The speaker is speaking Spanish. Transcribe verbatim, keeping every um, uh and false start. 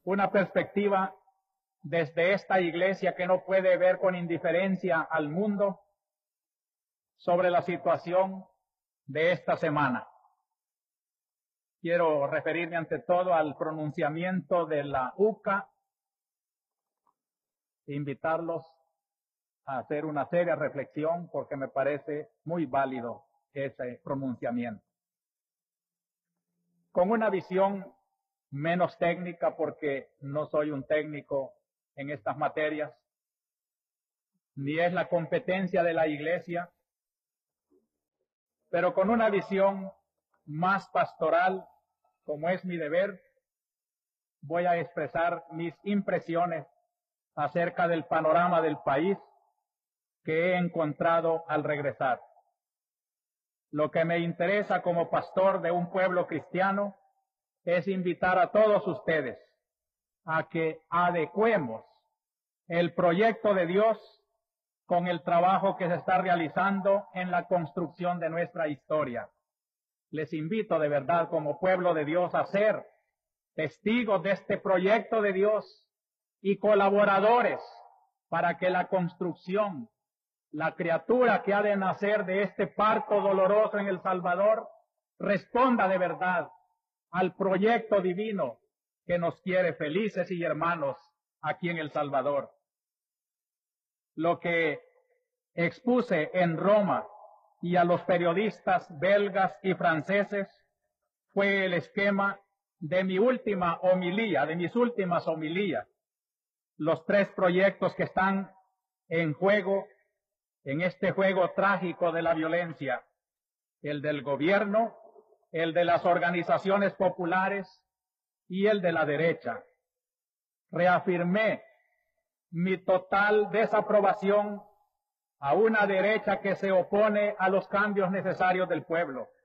una perspectiva desde esta iglesia que no puede ver con indiferencia al mundo sobre la situación de esta semana. Quiero referirme ante todo al pronunciamiento de la U C A e invitarlos a hacer una seria reflexión porque me parece muy válido ese pronunciamiento. Con una visión menos técnica, porque no soy un técnico en estas materias, ni es la competencia de la iglesia, pero con una visión más pastoral, como es mi deber, voy a expresar mis impresiones acerca del panorama del país que he encontrado al regresar. Lo que me interesa como pastor de un pueblo cristiano es invitar a todos ustedes a que adecuemos el proyecto de Dios con el trabajo que se está realizando en la construcción de nuestra historia. Les invito de verdad como pueblo de Dios a ser testigos de este proyecto de Dios y colaboradores para que la construcción, la criatura que ha de nacer de este parto doloroso en El Salvador, responda de verdad al proyecto divino que nos quiere felices y hermanos aquí en El Salvador. Lo que expuse en Roma y a los periodistas belgas y franceses fue el esquema de mi última homilía, de mis últimas homilías. Los tres proyectos que están en juego, en este juego trágico de la violencia, el del gobierno, el de las organizaciones populares y el de la derecha. Reafirmé mi total desaprobación a una derecha que se opone a los cambios necesarios del pueblo.